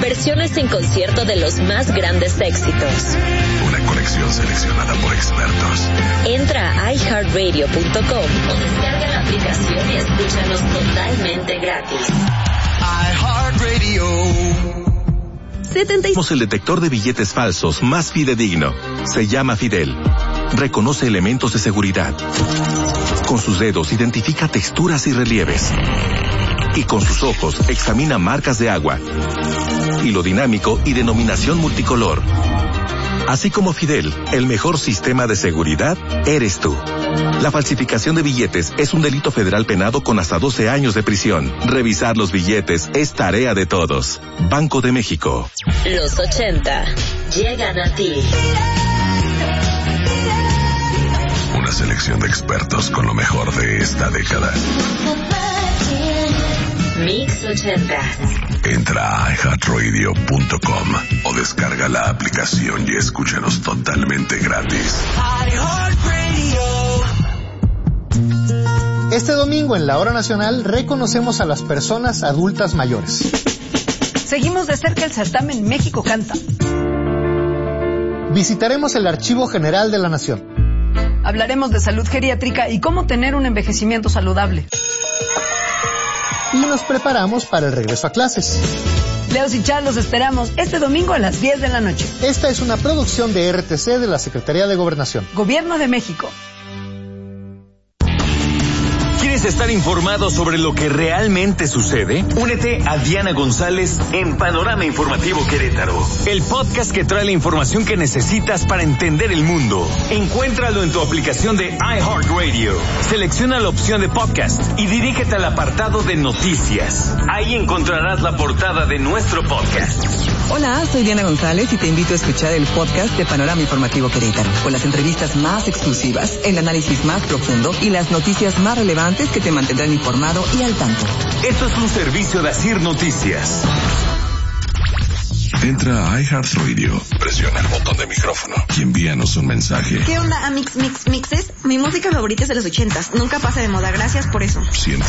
versiones en concierto de los más grandes éxitos. Una colección seleccionada por expertos. Entra a iHeartRadio.com o descarga la aplicación y escúchanos totalmente gratis. iHeartRadio. Somos el detector de billetes falsos más fidedigno. Se llama Fidel. Reconoce elementos de seguridad. Con sus dedos identifica texturas y relieves. Y con sus ojos examina marcas de agua, hilo dinámico y denominación multicolor. Así como Fidel, el mejor sistema de seguridad eres tú. La falsificación de billetes es un delito federal penado con hasta 12 años de prisión. Revisar los billetes es tarea de todos. Banco de México. Los 80 llegan a ti. Una selección de expertos con lo mejor de esta década. Mix 80. Entra a iHeartRadio.com o descarga la aplicación y escúchanos totalmente gratis. Este domingo en la Hora Nacional reconocemos a las personas adultas mayores. Seguimos de cerca el certamen México Canta. Visitaremos el Archivo General de la Nación. Hablaremos de salud geriátrica y cómo tener un envejecimiento saludable. Y nos preparamos para el regreso a clases. Leos y Char los esperamos este domingo a las 10 de la noche. Esta es una producción de RTC de la Secretaría de Gobernación. Gobierno de México. ¿Quieres estar informado sobre lo que realmente sucede? Únete a Diana González en Panorama Informativo Querétaro, el podcast que trae la información que necesitas para entender el mundo. Encuéntralo en tu aplicación de iHeartRadio. Selecciona la opción de podcast y dirígete al apartado de noticias. Ahí encontrarás la portada de nuestro podcast. Hola, soy Diana González y te invito a escuchar el podcast de Panorama Informativo Querétaro, con las entrevistas más exclusivas, el análisis más profundo y las noticias más relevantes que te mantendrán informado y al tanto. Esto es un servicio de Asir Noticias. Entra a iHeartRadio, presiona el botón de micrófono y envíanos un mensaje. ¿Qué onda, mixes? Mi música favorita es de los 80s. Nunca pasa de moda. Gracias por eso.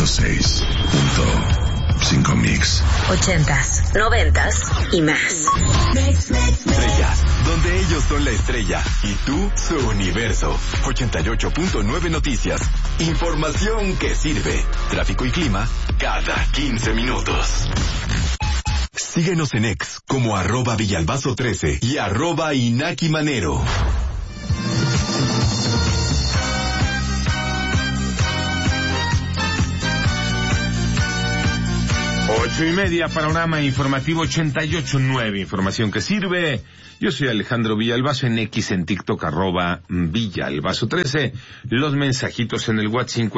106.5 Mix. 80s, 90s y más. Estrella, donde ellos son la estrella y tú su universo. 88.9 Noticias. Información que sirve. Tráfico y clima cada 15 minutos. Síguenos en X como @Villalbazo13 y @Inaki Manero. Ocho y media, Panorama Informativo 88.9, información que sirve. Yo soy Alejandro Villalbazo, en X, en TikTok, @Villalbazo13. Los mensajitos en el WhatsApp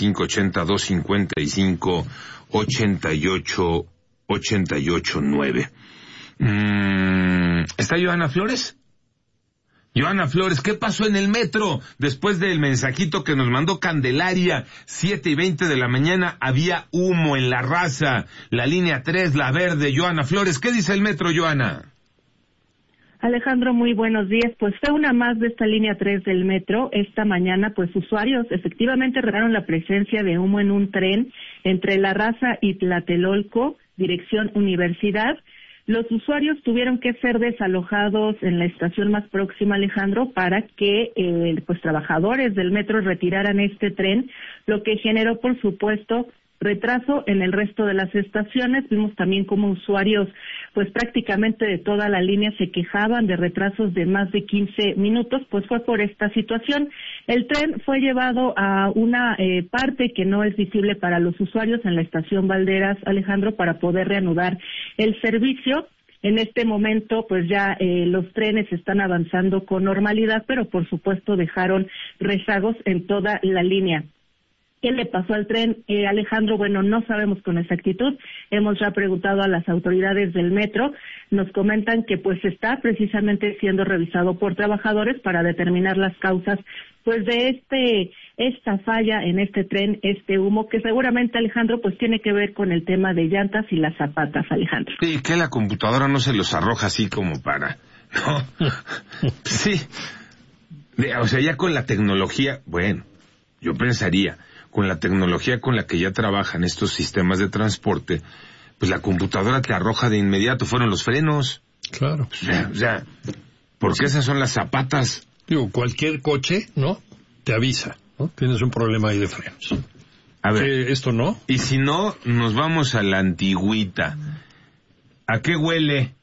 5582558889. ¿Está Joana Flores? Joana Flores, ¿qué pasó en el metro? Después del mensajito que nos mandó Candelaria, 7:20 de la mañana, había humo en La Raza, la línea 3, la verde. Joana Flores, ¿qué dice el metro, Joana? Alejandro, muy buenos días. Pues fue una más de esta línea 3 del metro. Esta mañana, pues usuarios efectivamente revelaron la presencia de humo en un tren entre La Raza y Tlatelolco, dirección Universidad. Los usuarios tuvieron que ser desalojados en la estación más próxima, Alejandro, para que pues trabajadores del metro retiraran este tren, lo que generó, por supuesto, retraso en el resto de las estaciones. Vimos también cómo usuarios, pues prácticamente de toda la línea, se quejaban de retrasos de más de 15 minutos, pues fue por esta situación. El tren fue llevado a una parte que no es visible para los usuarios en la estación Valderas, Alejandro, para poder reanudar el servicio. En este momento, pues ya los trenes están avanzando con normalidad, pero por supuesto dejaron rezagos en toda la línea. ¿Qué le pasó al tren, Alejandro? Bueno, no sabemos con exactitud. Hemos ya preguntado a las autoridades del metro. Nos comentan que pues está precisamente siendo revisado por trabajadores para determinar las causas pues de esta falla en este tren, este humo, que seguramente, Alejandro, pues tiene que ver con el tema de llantas y las zapatas, Alejandro. Sí, que la computadora no se los arroja así como para... No, sí. O sea, ya con la tecnología, bueno, yo pensaría, con la tecnología con la que ya trabajan estos sistemas de transporte, pues la computadora te arroja de inmediato, fueron los frenos. Claro. O sea, porque esas son las zapatas. Digo, cualquier coche, ¿no? Te avisa, ¿no? Tienes un problema ahí de frenos. A ver. ¿Qué, esto no? Y si no, nos vamos a la antigüita. ¿A qué huele?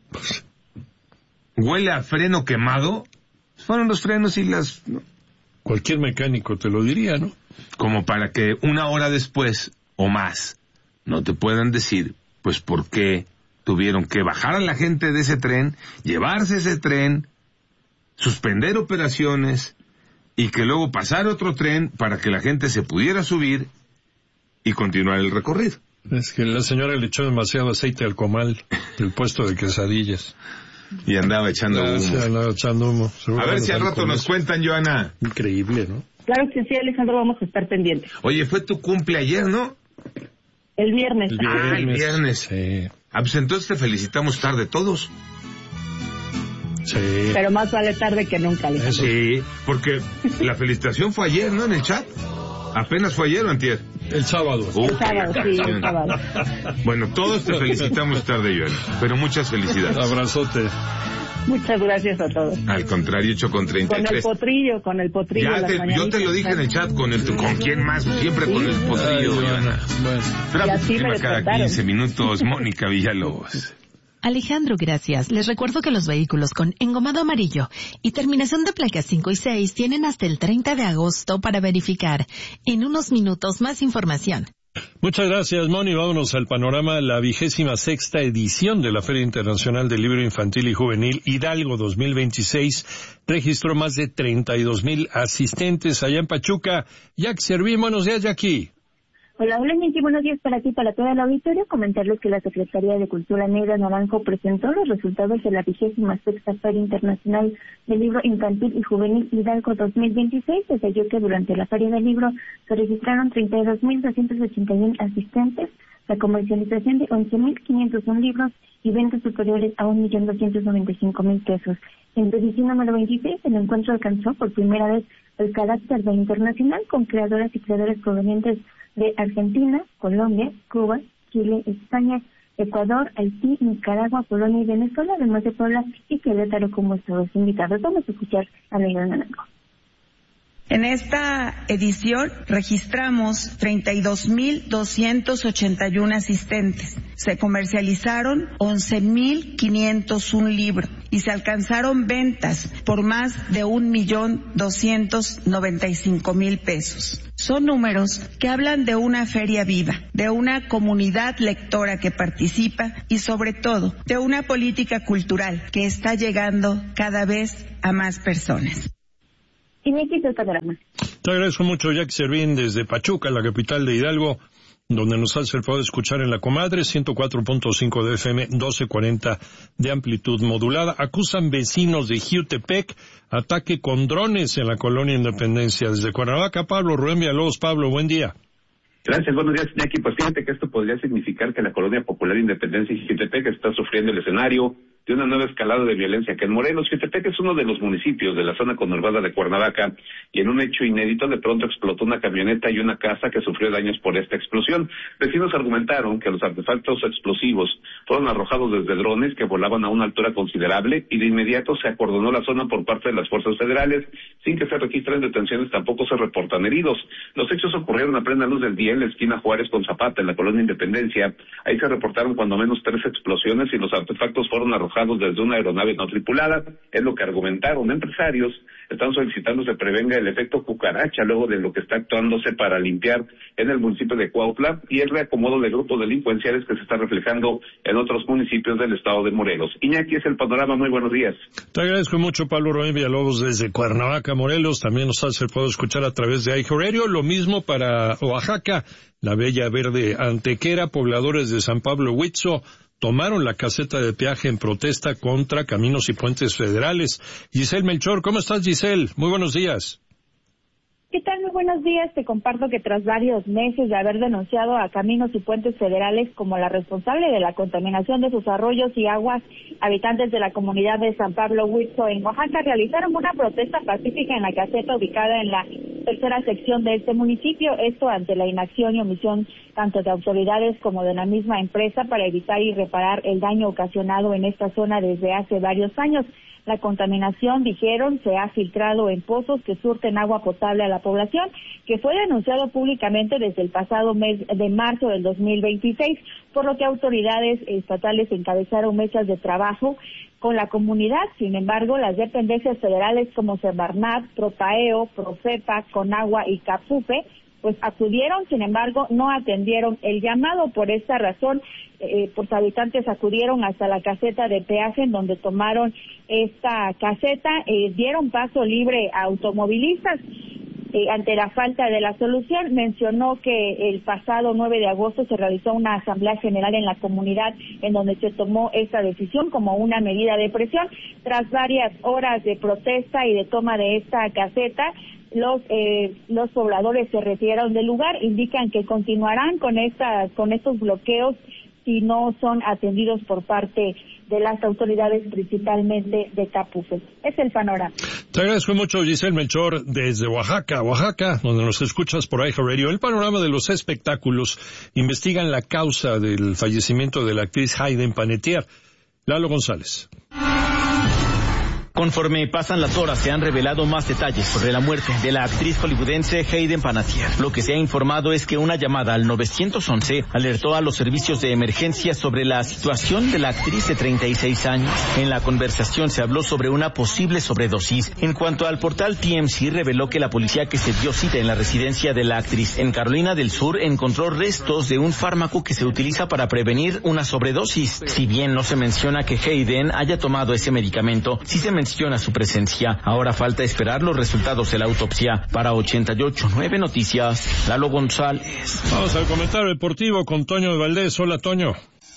¿Huele a freno quemado? Fueron los frenos y las... ¿no? Cualquier mecánico te lo diría, ¿no? Como para que una hora después o más no te puedan decir, pues, por qué tuvieron que bajar a la gente de ese tren, llevarse ese tren, suspender operaciones y que luego pasar otro tren para que la gente se pudiera subir y continuar el recorrido. Es que la señora le echó demasiado aceite al comal del puesto de quesadillas. Y andaba echando humo. Sí, andaba echando humo. A ver si al rato nos cuentan, Joana. Increíble, ¿no? Claro que sí, Alejandro, vamos a estar pendientes. Oye, fue tu cumple ayer, ¿no? El viernes. El viernes. Sí. Ah, pues entonces te felicitamos tarde todos. Sí. Pero más vale tarde que nunca, Alejandro. Sí, porque la felicitación fue ayer, ¿no? En el chat. ¿Apenas fue ayer o antier? El sábado. El sábado, sí, el sábado. Bueno, todos te felicitamos tarde, Joana. Pero muchas felicidades. Abrazote. Muchas gracias a todos. Al contrario, 8:33. Con el potrillo. Ya yo te lo dije en el chat, ¿con quién más? Siempre con el potrillo, Joana. Bueno. La próxima cada 15 minutos, Mónica Villalobos. Alejandro, gracias. Les recuerdo que los vehículos con engomado amarillo y terminación de placas 5 y 6 tienen hasta el 30 de agosto para verificar. En unos minutos más información. Muchas gracias, Moni. Vámonos al panorama. La 26ª edición de la Feria Internacional del Libro Infantil y Juvenil Hidalgo 2026 registró más de 32,000 asistentes allá en Pachuca. Jack Servín, buenos días, Jackie. Hola, Miki, buenos días para ti, para toda la auditoría. Comentarles que la Secretaría de Cultura Negra Naranjo presentó los resultados de la 26ª Feria Internacional del Libro Infantil y Juvenil Hidalgo 2026. Detalló que durante la Feria del Libro se registraron 32,281 asistentes, la comercialización de 11,501 libros y ventas superiores a 1,295,000 pesos. En la edición número 26, el encuentro alcanzó por primera vez el carácter de internacional con creadoras y creadores provenientes de Argentina, Colombia, Cuba, Chile, España, Ecuador, Haití, Nicaragua, Polonia y Venezuela, además de Puebla y Querétaro como estados invitados. Vamos a escuchar a Leila Naranjo. En esta edición registramos 32,281 asistentes. Se comercializaron 11,501 libros y se alcanzaron ventas por más de 1,295,000 pesos. Son números que hablan de una feria viva, de una comunidad lectora que participa y sobre todo de una política cultural que está llegando cada vez a más personas. Y me quito el panorama. Te agradezco mucho, Jack Servín, desde Pachuca, la capital de Hidalgo, donde nos hace el favor de escuchar en La Comadre, 104.5 de FM, 1240 de amplitud modulada. Acusan vecinos de Jiutepec ataque con drones en la colonia Independencia. Desde Cuernavaca, Pablo Rubén Villalobos. Pablo, buen día. Gracias, buenos días, Iñaki. Pues fíjate que esto podría significar que la colonia popular Independencia y Jiutepec está sufriendo el escenario de una nueva escalada de violencia que en Morelos. Jiutepec es uno de los municipios de la zona conurbada de Cuernavaca y en un hecho inédito de pronto explotó una camioneta y una casa que sufrió daños por esta explosión. Vecinos argumentaron que los artefactos explosivos fueron arrojados desde drones que volaban a una altura considerable y de inmediato se acordonó la zona por parte de las fuerzas federales sin que se registren detenciones, tampoco se reportan heridos. Los hechos ocurrieron a plena luz del día en la esquina Juárez con Zapata, en la colonia Independencia. Ahí se reportaron cuando menos 3 explosiones y los artefactos fueron arrojados desde una aeronave no tripulada. Es lo que argumentaron empresarios. Están solicitando se prevenga el efecto cucaracha luego de lo que está actuándose para limpiar en el municipio de Cuautla y el reacomodo de grupos delincuenciales que se está reflejando en otros municipios del estado de Morelos. Iñaki, es el panorama. Muy buenos días. Te agradezco mucho, Pablo Rubén Villalobos, desde Cuernavaca, Morelos. También nos hace el favor de escuchar a través de iHeartRadio. Lo mismo para Oaxaca, la Bella Verde Antequera. Pobladores de San Pablo Huitzo tomaron la caseta de peaje en protesta contra caminos y puentes federales. Giselle Melchor, ¿cómo estás, Giselle? Muy buenos días. ¿Qué tal? Muy buenos días. Te comparto que tras varios meses de haber denunciado a Caminos y Puentes Federales como la responsable de la contaminación de sus arroyos y aguas, habitantes de la comunidad de San Pablo Huitzo en Oaxaca realizaron una protesta pacífica en la caseta ubicada en la tercera sección de este municipio, esto ante la inacción y omisión tanto de autoridades como de la misma empresa para evitar y reparar el daño ocasionado en esta zona desde hace varios años. La contaminación, dijeron, se ha filtrado en pozos que surten agua potable a la población, que fue denunciado públicamente desde el pasado mes de marzo del 2026, por lo que autoridades estatales encabezaron mesas de trabajo con la comunidad. Sin embargo, las dependencias federales como Semarnat, Propaeo, Profepa, Conagua y Capupe pues acudieron, sin embargo, no atendieron el llamado. Por esta razón, pues habitantes acudieron hasta la caseta de peaje en donde tomaron esta caseta, dieron paso libre a automovilistas. Ante la falta de la solución, mencionó que el pasado 9 de agosto se realizó una asamblea general en la comunidad en donde se tomó esta decisión como una medida de presión. Tras varias horas de protesta y de toma de esta caseta, los pobladores se retiraron del lugar, indican que continuarán con estos bloqueos si no son atendidos por parte de las autoridades, principalmente de Capufe. Es el panorama. Te agradezco mucho, Giselle Melchor, desde Oaxaca, donde nos escuchas por iHeartRadio. El panorama de los espectáculos. Investigan la causa del fallecimiento de la actriz Hayden Panettiere. Lalo González. Conforme pasan las horas, se han revelado más detalles sobre la muerte de la actriz hollywoodense Hayden Panettiere. Lo que se ha informado es que una llamada al 911 alertó a los servicios de emergencia sobre la situación de la actriz de 36 años. En la conversación se habló sobre una posible sobredosis. En cuanto al portal TMZ, reveló que la policía que se dio cita en la residencia de la actriz en Carolina del Sur encontró restos de un fármaco que se utiliza para prevenir una sobredosis. Si bien no se menciona que Hayden haya tomado ese medicamento, sí se menciona su presencia. Ahora falta esperar los resultados de la autopsia. Para 88.9 Noticias, Lalo González. Vamos al comentario deportivo con Toño de Valdés. Hola, Toño.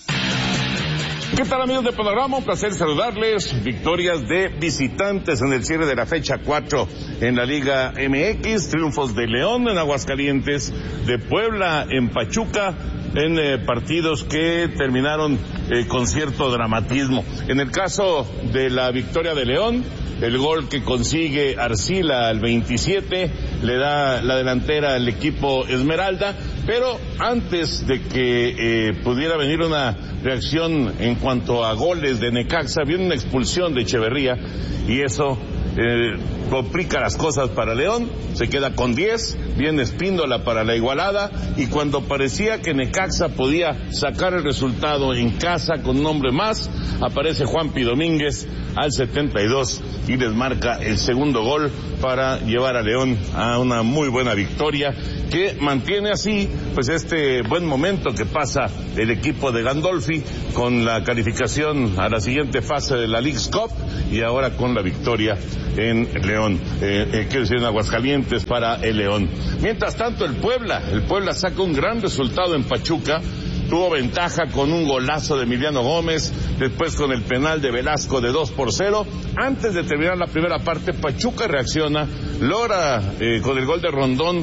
¿Qué tal, amigos de Panorama? Un placer saludarles. Victorias de visitantes en el cierre de la fecha 4 en la Liga MX. Triunfos de León en Aguascalientes, de Puebla en Pachuca, en partidos que terminaron con cierto dramatismo. En el caso de la victoria de León, el gol que consigue Arcila al 27 le da la delantera al equipo Esmeralda, pero antes de que pudiera venir una reacción en cuanto a goles de Necaxa, viene una expulsión de Echeverría y eso complica las cosas para León. Se queda con 10, viene Espíndola para la igualada, y cuando parecía que Necaxa podía sacar el resultado en casa con un hombre más, aparece Juanpi Domínguez al 72 y les marca el segundo gol para llevar a León a una muy buena victoria que mantiene así pues este buen momento que pasa el equipo de Gandolfi con la calificación a la siguiente fase de la Leagues Cup y ahora con la victoria en León, quiero decir en Aguascalientes para el León. Mientras tanto el Puebla saca un gran resultado en Pachuca. Tuvo ventaja con un golazo de Emiliano Gómez, después con el penal de Velasco de 2-0. Antes de terminar la primera parte, Pachuca reacciona, logra con el gol de Rondón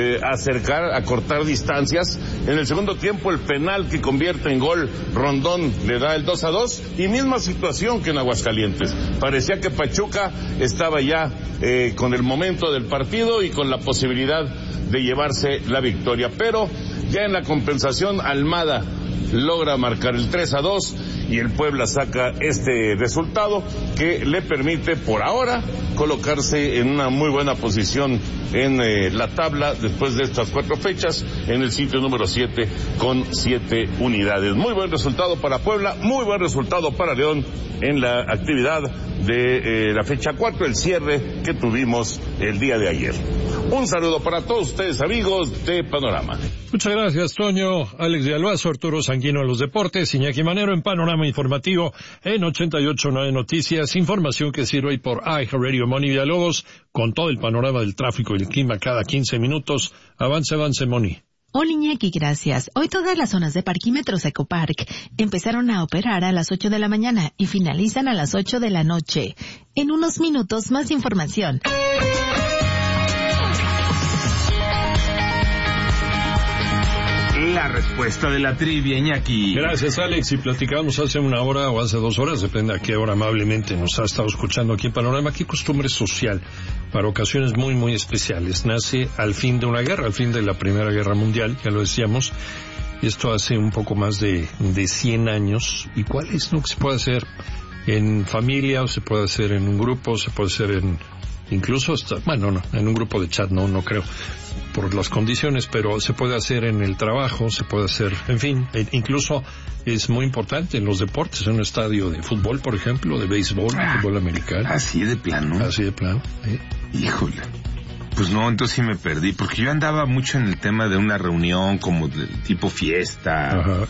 acortar distancias. En el segundo tiempo, el penal que convierte en gol, Rondón le da el 2-2, y misma situación que en Aguascalientes. Parecía que Pachuca estaba ya con el momento del partido y con la posibilidad de llevarse la victoria, pero ya en la compensación Almada logra marcar el 3-2 y el Puebla saca este resultado que le permite por ahora colocarse en una muy buena posición en la tabla después de estas 4 fechas, en el sitio número 7 con 7 unidades. Muy buen resultado para Puebla, muy buen resultado para León en la actividad de la fecha 4, el cierre que tuvimos el día de ayer. Un saludo para todos ustedes, amigos de Panorama. Muchas gracias, Toño. Alex de Albazo, Arturo Sanguino en los deportes, Iñaki Manero en Panorama Informativo en 88.9 Noticias. Información que sirve por iHeartRadio. Moni Villalobos con todo el panorama del tráfico y el clima cada 15 minutos. Avance, Moni. Hola, Iñaki, gracias. Hoy todas las zonas de Parquímetros Ecopark empezaron a operar a las 8 de la mañana y finalizan a las 8 de la noche. En unos minutos, más información. La respuesta de la trivia, Iñaki. Gracias, Alex. Y platicábamos hace una hora o hace 2 horas, depende a qué hora amablemente nos ha estado escuchando aquí en Panorama. Qué costumbre social para ocasiones muy, muy especiales. Nace al fin de una guerra, al fin de la Primera Guerra Mundial, ya lo decíamos. Esto hace un poco más de 100 años. ¿Y cuál es lo que se puede hacer en familia, o se puede hacer en un grupo, se puede hacer incluso hasta, en un grupo de chat no creo, por las condiciones, pero se puede hacer en el trabajo, se puede hacer, en fin, incluso es muy importante en los deportes, en un estadio de fútbol, por ejemplo, de béisbol, fútbol americano. Así de plano. Así de plano, ¿eh? Híjole. Pues no, entonces sí me perdí, porque yo andaba mucho en el tema de una reunión como de tipo fiesta, Ajá.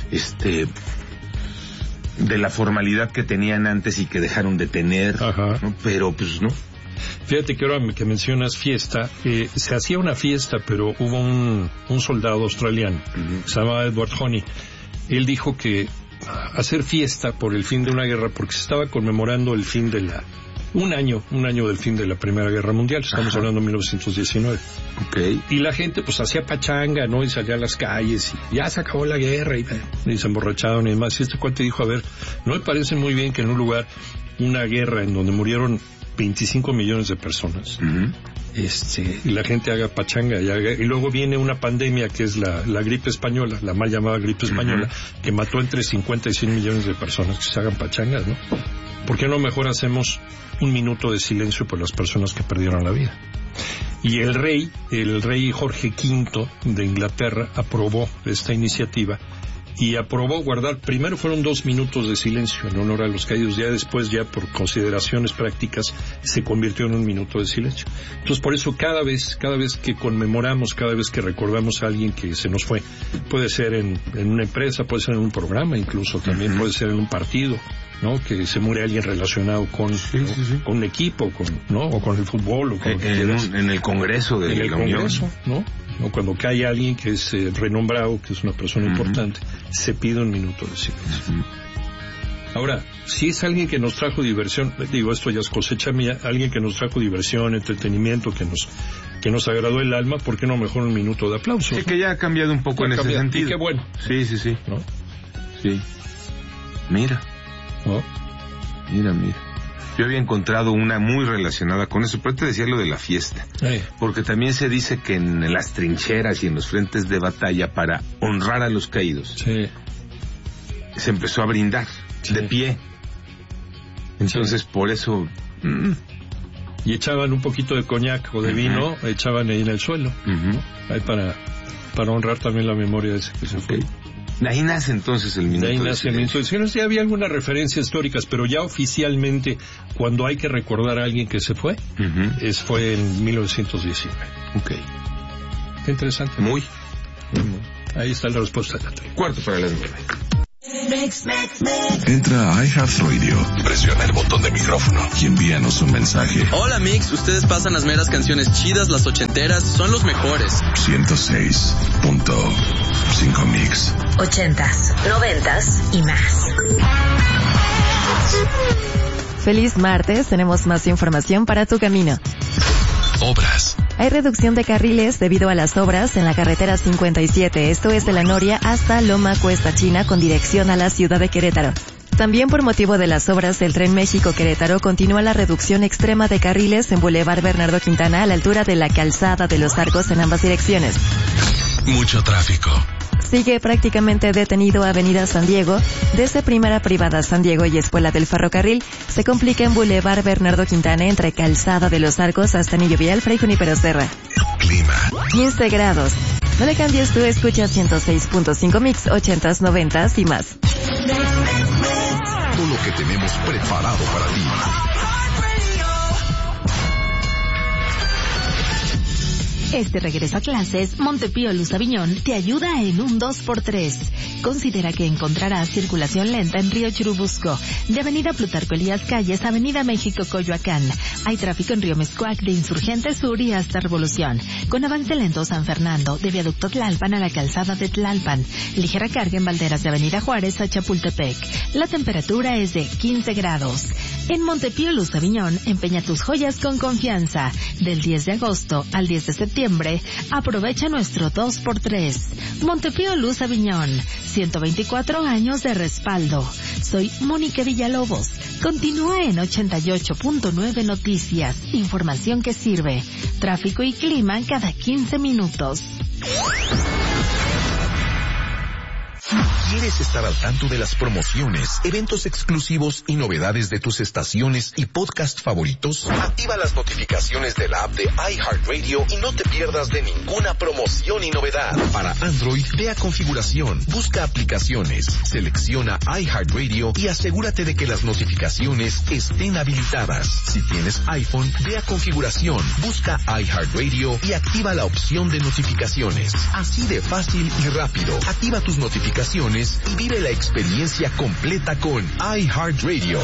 De la formalidad que tenían antes y que dejaron de tener, ¿no? Pero pues no. Fíjate que ahora que mencionas fiesta, se hacía una fiesta, pero hubo un soldado australiano, se llamaba Edward Honey. Él dijo que hacer fiesta por el fin de una guerra, porque se estaba conmemorando el fin de un año del fin de la Primera Guerra Mundial, estamos hablando de 1919. Okay. Y la gente pues hacía pachanga, ¿no? Y salía a las calles y ya se acabó la guerra y se emborracharon y demás. Y este cuate dijo, a ver, ¿no me parece muy bien que en un lugar, una guerra en donde murieron 25 millones de personas, y la gente haga pachanga y luego viene una pandemia que es la gripe española, la mal llamada gripe española, que mató entre 50 y 100 millones de personas, que se hagan pachangas, ¿no? ¿Por qué no mejor hacemos un minuto de silencio por las personas que perdieron la vida? Y el rey Jorge V de Inglaterra aprobó esta iniciativa y aprobó guardar, primero fueron 2 minutos de silencio en honor a los caídos, ya después, ya por consideraciones prácticas, se convirtió en 1 minuto de silencio. Entonces, por eso cada vez que conmemoramos, cada vez que recordamos a alguien que se nos fue, puede ser en una empresa, puede ser en un programa, incluso también puede ser en un partido, ¿no? Que se muere alguien relacionado con un equipo, o con el fútbol, o con en el Congreso de la Unión, ¿no? O cuando cae alguien que es renombrado, que es una persona importante, se pide 1 minuto de silencio. Ahora, si es alguien que nos trajo diversión, digo, esto ya es cosecha mía, alguien que nos trajo diversión, entretenimiento, que nos agradó el alma, ¿por qué no mejor 1 minuto de aplauso? Sí, ¿no? Que ya ha cambiado un poco en ese sentido. Y qué bueno. Sí. ¿No? Sí. Mira. ¿No? Mira. Yo había encontrado una muy relacionada con eso, pero te decía lo de la fiesta. Porque también se dice que en las trincheras y en los frentes de batalla, para honrar a los caídos, se empezó a brindar de pie. Entonces, por eso... Y echaban un poquito de coñac o de vino, echaban ahí en el suelo, ahí para honrar también la memoria de ese que se fue. De ahí nace entonces el minuto. De ahí nace el minuto de silencio. Ya había algunas referencias históricas, pero ya oficialmente, cuando hay que recordar a alguien que se fue, fue en 1919. Okay. Qué interesante. Muy. Ahí está la respuesta de la trivia. 8:45. Entra a iHeartRadio, presiona el botón de micrófono y envíanos un mensaje. Hola Mix, ustedes pasan las meras canciones chidas, las ochenteras, son los mejores. 106.5 Mix. 80s, 90s y más. Feliz martes, tenemos más información para tu camino. Obras. Hay reducción de carriles debido a las obras en la carretera 57, esto es de La Noria hasta Loma Cuesta China con dirección a la ciudad de Querétaro. También por motivo de las obras del Tren México-Querétaro continúa la reducción extrema de carriles en Boulevard Bernardo Quintana a la altura de la Calzada de los Arcos en ambas direcciones. Mucho tráfico. Sigue prácticamente detenido Avenida San Diego, desde Primera Privada San Diego y Escuela del Ferrocarril, se complica en Boulevard Bernardo Quintana entre Calzada de los Arcos hasta Anillo Vial Fray Junípero Serra. Clima. 15 grados. No le cambies, tú escucha 106.5 Mix, 80s, 90s y más. Todo lo que tenemos preparado para ti. Este regreso a clases, Montepío Luz Aviñón te ayuda en un 2x3. Considera que encontrarás circulación lenta en Río Churubusco, de Avenida Plutarco Elías Calles, Avenida México Coyoacán. Hay tráfico en Río Mezcuac de Insurgentes Sur y hasta Revolución, con avance lento San Fernando, de Viaducto Tlalpan a la calzada de Tlalpan. Ligera carga en Valderas de Avenida Juárez a Chapultepec. La temperatura es de 15 grados. En Montepío Luz Aviñón, empeña tus joyas con confianza. Del 10 de agosto al 10 de septiembre, aprovecha nuestro 2x3. Montepío Luz Aviñón, 124 años de respaldo. Soy Mónica Villalobos. Continúa en 88.9 Noticias. Información que sirve. Tráfico y clima cada 15 minutos. ¿Quieres estar al tanto de las promociones, eventos exclusivos y novedades de tus estaciones y podcast favoritos? Activa las notificaciones de la app de iHeartRadio y no te pierdas de ninguna promoción y novedad. Para Android, ve a configuración, busca aplicaciones, selecciona iHeartRadio y asegúrate de que las notificaciones estén habilitadas. Si tienes iPhone, ve a configuración, busca iHeartRadio y activa la opción de notificaciones. Así de fácil y rápido. Activa tus notificaciones y vive la experiencia completa con iHeartRadio.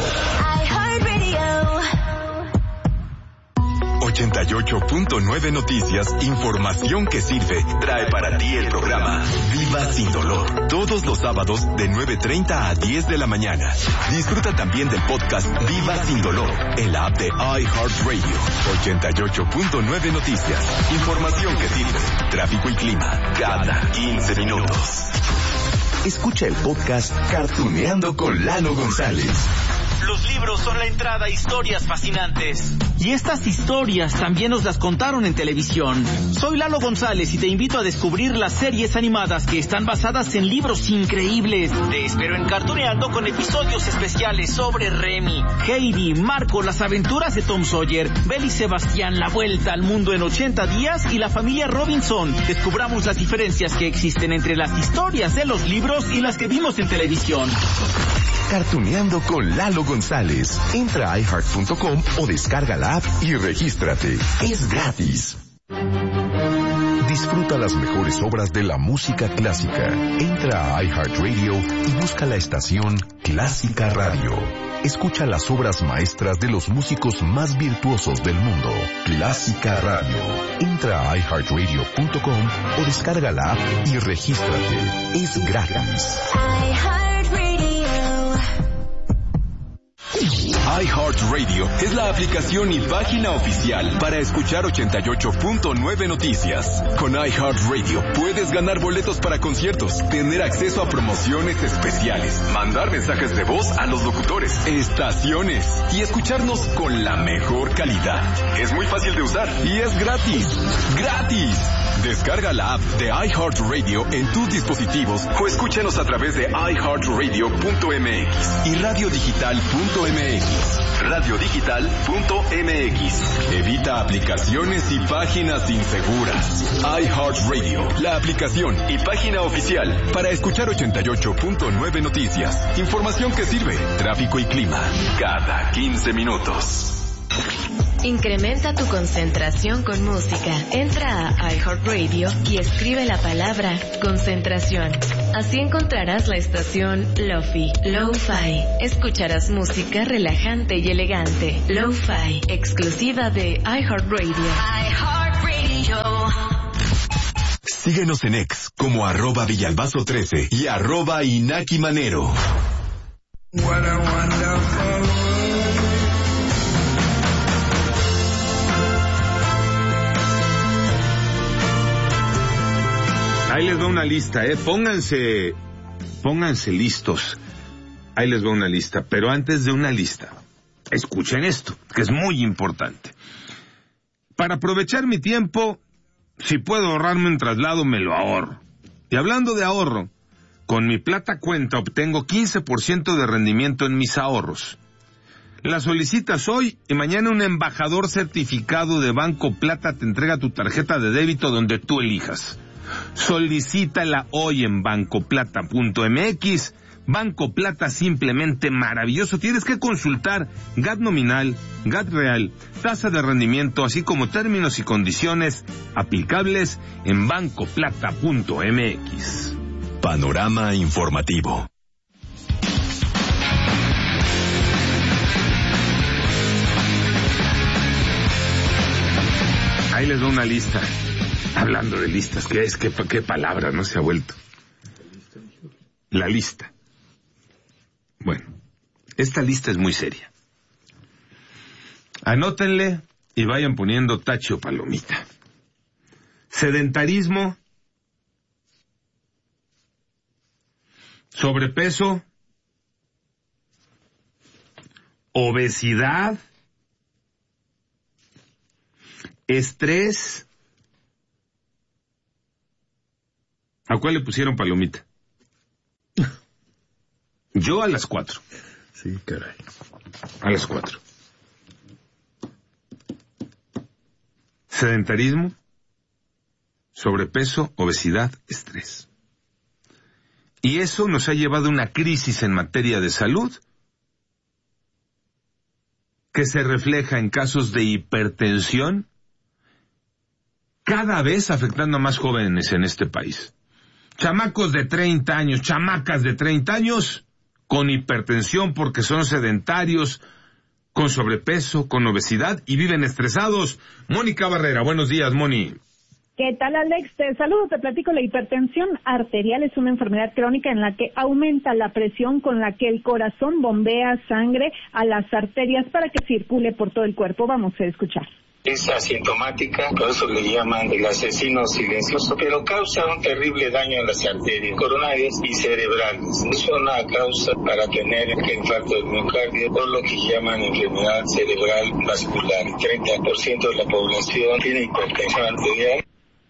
88.9 Noticias, información que sirve, trae para ti el programa Viva Sin Dolor, todos los sábados de 9:30 a 10 de la mañana. Disfruta también del podcast Viva Sin Dolor en la app de iHeartRadio. 88.9 Noticias, información que sirve, tráfico y clima, cada 15 minutos. Escucha el podcast Cartuneando con Lalo González. Los libros son la entrada a historias fascinantes. Y estas historias también nos las contaron en televisión. Soy Lalo González y te invito a descubrir las series animadas que están basadas en libros increíbles. Te espero en Cartuneando con episodios especiales sobre Remy, Heidi, Marco, las aventuras de Tom Sawyer, Belle y Sebastián, la vuelta al mundo en 80 días y la familia Robinson. Descubramos las diferencias que existen entre las historias de los libros y las que vimos en televisión. Cartuneando con Lalo González. Entra a iHeart.com o descarga la app y regístrate. Es gratis. Disfruta las mejores obras de la música clásica. Entra a iHeartRadio y busca la estación Clásica Radio. Escucha las obras maestras de los músicos más virtuosos del mundo. Clásica Radio. Entra a iHeartRadio.com o descarga la app y regístrate. Es gratis. iHeartRadio es la aplicación y página oficial para escuchar 88.9 Noticias. Con iHeartRadio puedes ganar boletos para conciertos, tener acceso a promociones especiales, mandar mensajes de voz a los locutores, estaciones y escucharnos con la mejor calidad. Es muy fácil de usar y es gratis. ¡Gratis! Descarga la app de iHeartRadio en tus dispositivos o escúchanos a través de iHeartRadio.mx y radiodigital.mx. Radiodigital.mx. Evita aplicaciones y páginas inseguras. iHeartRadio, la aplicación y página oficial para escuchar 88.9 Noticias. Información que sirve, tráfico y clima, cada 15 minutos. Incrementa tu concentración con música. Entra a iHeartRadio y escribe la palabra concentración. Así encontrarás la estación Lo-Fi, Lo-Fi. Escucharás música relajante y elegante. Lo-Fi, exclusiva de iHeartRadio. iHeartRadio. Síguenos en X como @Villalbazo13 y @Inaki Manero. What a wonderful world. Ahí les va una lista, pónganse listos. Ahí les va una lista, pero antes de una lista, escuchen esto, que es muy importante. Para aprovechar mi tiempo, si puedo ahorrarme un traslado, me lo ahorro. Y hablando de ahorro, con mi Plata Cuenta obtengo 15% de rendimiento en mis ahorros. La solicitas hoy y mañana un embajador certificado de Banco Plata te entrega tu tarjeta de débito donde tú elijas. Solicítala hoy en bancoplata.mx. Banco Plata, simplemente maravilloso. Tienes que consultar GAT nominal, GAT real, tasa de rendimiento, así como términos y condiciones aplicables en bancoplata.mx. Panorama informativo. Ahí les doy una lista. Hablando de listas, ¿qué palabra no se ha vuelto? La lista. Bueno, esta lista es muy seria. Anótenle y vayan poniendo tache o palomita. Sedentarismo, sobrepeso, obesidad, estrés. ¿A cuál le pusieron palomita? Yo a las 4. Sí, caray. A las 4. Sedentarismo, sobrepeso, obesidad, estrés. Y eso nos ha llevado a una crisis en materia de salud que se refleja en casos de hipertensión, cada vez afectando a más jóvenes en este país. Chamacos de 30 años, chamacas de 30 años, con hipertensión porque son sedentarios, con sobrepeso, con obesidad y viven estresados. Mónica Barrera, buenos días, Moni. ¿Qué tal, Alex? Te saludo, te platico. La hipertensión arterial es una enfermedad crónica en la que aumenta la presión con la que el corazón bombea sangre a las arterias para que circule por todo el cuerpo. Vamos a escuchar. Es asintomática, por eso le llaman el asesino silencioso, pero causa un terrible daño a las arterias coronarias y cerebrales. Es una causa para tener infarto del miocardio, o lo que llaman enfermedad cerebral vascular. El 30% de la población tiene hipertensión arterial.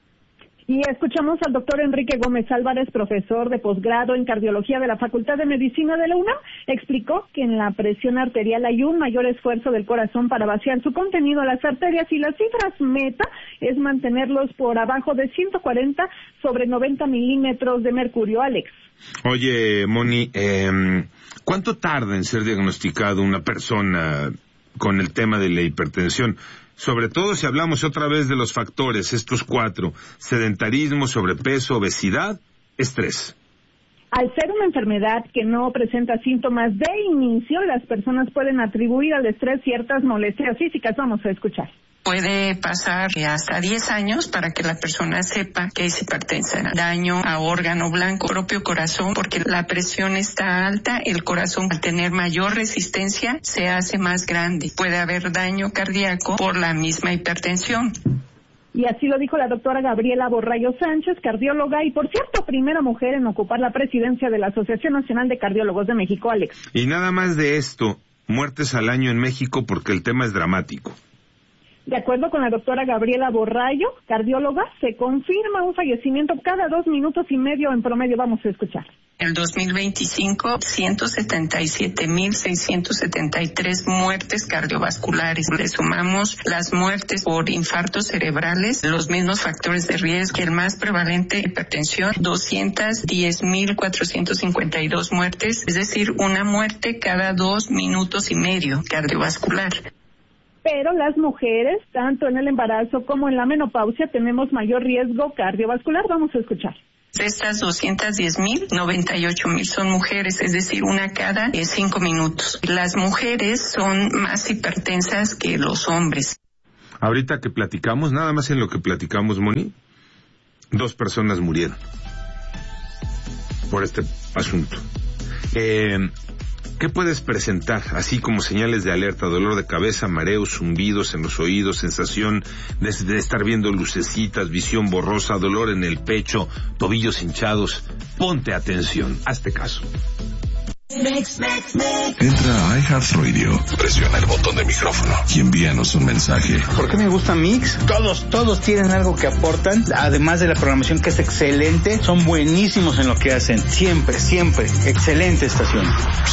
Y escuchamos al doctor Enrique Gómez Álvarez, profesor de posgrado en cardiología de la Facultad de Medicina de la UNAM. Explicó que en la presión arterial hay un mayor esfuerzo del corazón para vaciar su contenido a las arterias y las cifras meta es mantenerlos por abajo de 140 sobre 90 milímetros de mercurio, Alex. Oye, Moni, ¿cuánto tarda en ser diagnosticado una persona con el tema de la hipertensión? Sobre todo si hablamos otra vez de los factores, estos 4, sedentarismo, sobrepeso, obesidad, estrés. Al ser una enfermedad que no presenta síntomas de inicio, las personas pueden atribuir al estrés ciertas molestias físicas. Vamos a escuchar. Puede pasar hasta 10 años para que la persona sepa que es hipertensa. Daño a órgano blanco, propio corazón, porque la presión está alta, el corazón al tener mayor resistencia se hace más grande. Puede haber daño cardíaco por la misma hipertensión. Y así lo dijo la doctora Gabriela Borrayo Sánchez, cardióloga y, por cierto, primera mujer en ocupar la presidencia de la Asociación Nacional de Cardiólogos de México, Alex. Y nada más de esto, muertes al año en México porque el tema es dramático. De acuerdo con la doctora Gabriela Borrayo, cardióloga, se confirma un fallecimiento cada 2 minutos y medio en promedio. Vamos a escuchar. El 2025, 177,673 muertes cardiovasculares. Le sumamos las muertes por infartos cerebrales, los mismos factores de riesgo, que el más prevalente, hipertensión, 210,452 muertes, es decir, una muerte cada 2 minutos y medio cardiovascular. Pero las mujeres, tanto en el embarazo como en la menopausia, tenemos mayor riesgo cardiovascular. Vamos a escuchar. De estas 210,000, 98,000 son mujeres, es decir, una cada 5 minutos. Las mujeres son más hipertensas que los hombres. Ahorita que platicamos, nada más en lo que platicamos, Moni, 2 personas murieron por este asunto. ¿Qué puedes presentar? Así como señales de alerta, dolor de cabeza, mareos, zumbidos en los oídos, sensación de estar viendo lucecitas, visión borrosa, dolor en el pecho, tobillos hinchados. Ponte atención, hazte caso. Entra a iHeartRadio, presiona el botón de micrófono y envíanos un mensaje. ¿Por qué me gusta Mix? Todos tienen algo que aportan, además de la programación que es excelente, son buenísimos en lo que hacen, siempre, excelente estación.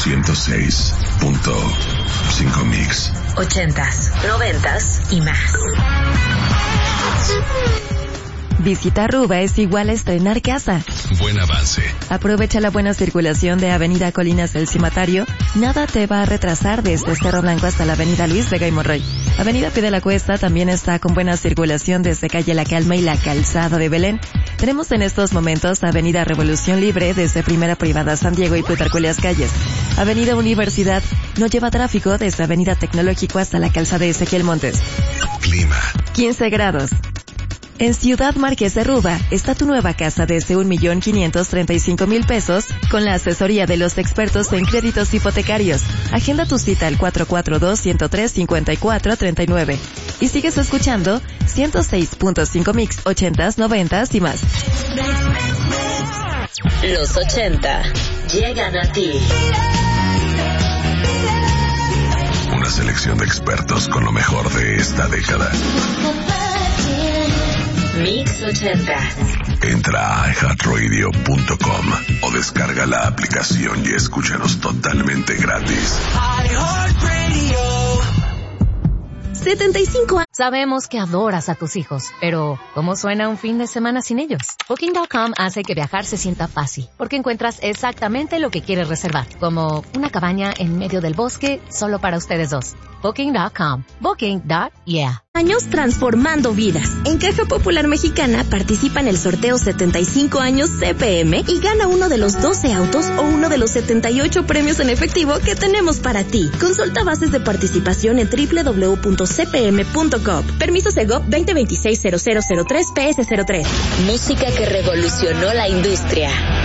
106.5 Mix. 80s, 90s y más. Visitar Ruba es igual a estrenar casa. Buen avance. Aprovecha la buena circulación de Avenida Colinas del Cimatario. Nada te va a retrasar desde Cerro Blanco hasta la Avenida Luis Vega y Monroy. Avenida Pie de la Cuesta también está con buena circulación desde Calle La Calma y la Calzada de Belén. Tenemos en estos momentos Avenida Revolución Libre desde Primera Privada San Diego y Plutarco Elías Calles. Avenida Universidad no lleva tráfico desde Avenida Tecnológico hasta la Calzada de Ezequiel Montes. Clima. 15 grados. En Ciudad Marqués de Ruba está tu nueva casa desde 1,535,000 pesos con la asesoría de los expertos en créditos hipotecarios. Agenda tu cita al 442-103-5439. Y sigues escuchando 106.5 Mix 80s, 90s y más. Los 80 llegan a ti. Una selección de expertos con lo mejor de esta década. Mix 80. Entra a iHeartRadio.com o descarga la aplicación y escúchanos totalmente gratis. 75 años. Sabemos que adoras a tus hijos, pero ¿cómo suena un fin de semana sin ellos? Booking.com hace que viajar se sienta fácil, porque encuentras exactamente lo que quieres reservar, como una cabaña en medio del bosque solo para ustedes dos. Booking.com. Booking.yeah. Años transformando vidas. En Caja Popular Mexicana participa en el sorteo 75 años CPM y gana uno de los 12 autos o uno de los 78 premios en efectivo que tenemos para ti. Consulta bases de participación en www.cpm.gov. Permiso Segov 2026-0003 PS03. Música que revolucionó la industria.